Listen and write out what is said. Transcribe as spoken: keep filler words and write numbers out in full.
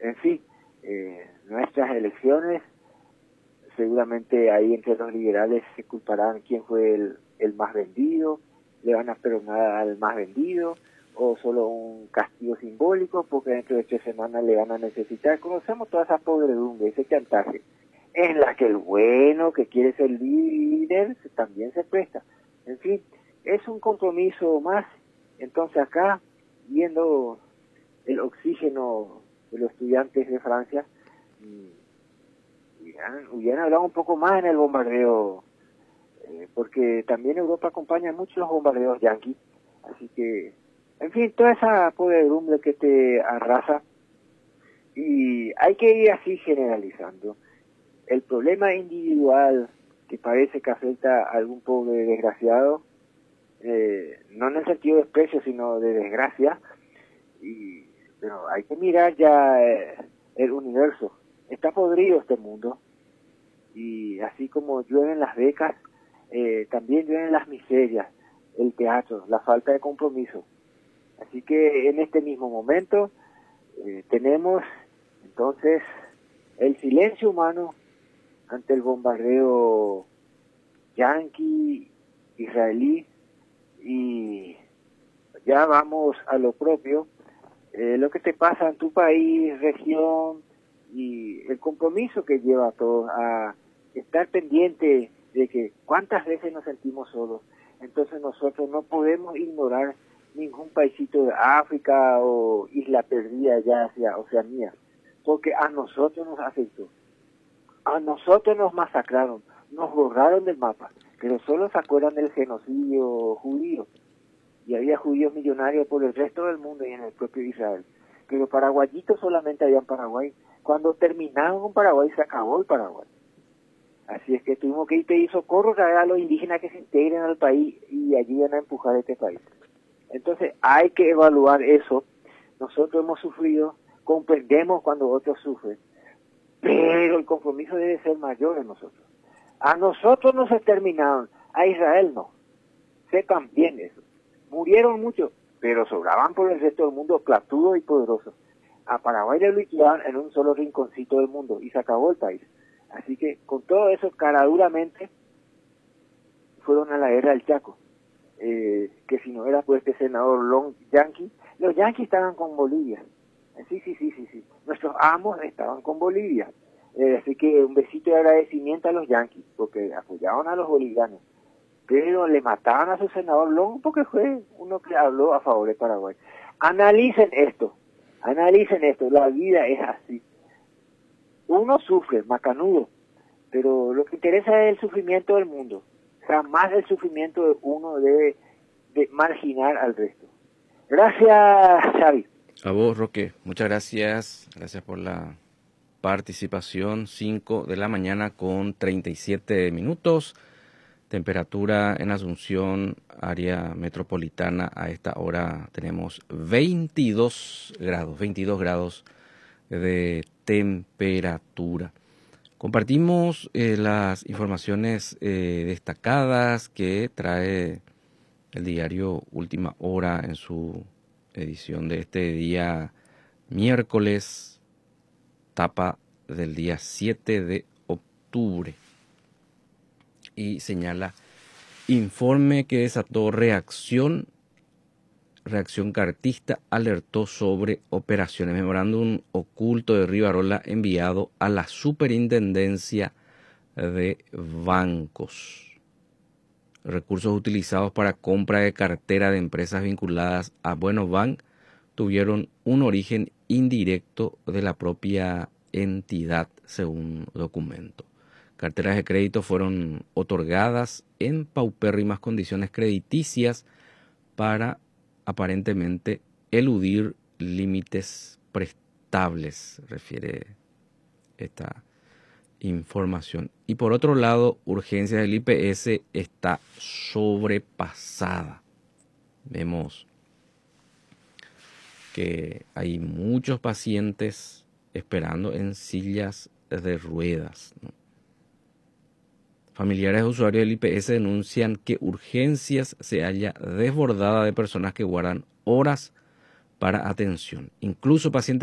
En fin, eh, nuestras elecciones, seguramente ahí entre los liberales se culparán quién fue el, el más vendido, le van a perdonar al más vendido, o solo un castigo simbólico, porque dentro de tres semanas le van a necesitar. Conocemos toda esa podredumbre, ese chantaje, en la que el bueno que quiere ser líder también se presta. En fin, es un compromiso más. Entonces acá, viendo el oxígeno de los estudiantes de Francia, hubieran, hubieran hablado un poco más en el bombardeo, eh, porque también Europa acompaña mucho los bombardeos yanquis, así que, en fin, toda esa podredumbre que te arrasa, y hay que ir así generalizando. El problema individual que parece que afecta a algún pobre desgraciado, eh, no en el sentido de desprecio, sino de desgracia, y, pero hay que mirar ya eh, el universo. Está podrido este mundo, y así como llueven las becas, eh, también llueven las miserias, el teatro, la falta de compromiso. Así que en este mismo momento eh, tenemos entonces el silencio humano ante el bombardeo yanqui, israelí, y ya vamos a lo propio, eh, lo que te pasa en tu país, región, y el compromiso que lleva a todos a estar pendiente de que cuántas veces nos sentimos solos. Entonces nosotros no podemos ignorar ningún paisito de África o isla perdida ya hacia Oceanía, porque a nosotros nos afectó, a nosotros nos masacraron, nos borraron del mapa, pero solo se acuerdan del genocidio judío, y había judíos millonarios por el resto del mundo y en el propio Israel, pero paraguayitos solamente había en Paraguay. Cuando terminaron con Paraguay se acabó el Paraguay. Así es que tuvimos que ir pedir socorro a los indígenas que se integren al país y ayuden a empujar este país. Entonces hay que evaluar eso. Nosotros hemos sufrido, comprendemos cuando otros sufren, pero el compromiso debe ser mayor en nosotros. A nosotros nos exterminaron, a Israel no. Sepan bien eso. Murieron muchos, pero sobraban por el resto del mundo platudos y poderosos. A Paraguay le liquidaban en un solo rinconcito del mundo y se acabó el país. Así que con todo eso, caraduramente, fueron a la guerra del Chaco. Eh, que si no era por este senador Long Yankee, los yanquis estaban con Bolivia. Eh, sí, sí, sí, sí, sí. Nuestros amos estaban con Bolivia. Eh, así que un besito de agradecimiento a los yanquis, porque apoyaban a los bolivianos. Pero le mataban a su senador Long porque fue uno que habló a favor de Paraguay. Analicen esto, analicen esto, la vida es así. Uno sufre, macanudo, pero lo que interesa es el sufrimiento del mundo. Jamás el sufrimiento de uno debe de marginar al resto. Gracias, Xavi. A vos, Roque, muchas gracias. Gracias por la participación. cinco de la mañana con treinta y siete minutos. Temperatura en Asunción, área metropolitana, a esta hora tenemos veintidós grados, veintidós grados de temperatura. Compartimos eh, las informaciones eh, destacadas que trae el diario Última Hora en su edición de este día miércoles, tapa del día siete de octubre. Y señala, informe que desató reacción, reacción cartista alertó sobre operaciones, memorándum oculto de Rivarola enviado a la Superintendencia de Bancos. Recursos utilizados para compra de cartera de empresas vinculadas a Buenos Bank tuvieron un origen indirecto de la propia entidad, según documento. Carteras de crédito fueron otorgadas en paupérrimas condiciones crediticias para aparentemente eludir límites prestables, refiere esta información. Y por otro lado, urgencias del I P S está sobrepasada. Vemos que hay muchos pacientes esperando en sillas de ruedas, ¿no? Familiares de usuarios del I P S denuncian que urgencias se halla desbordada de personas que guardan horas para atención. Incluso pacientes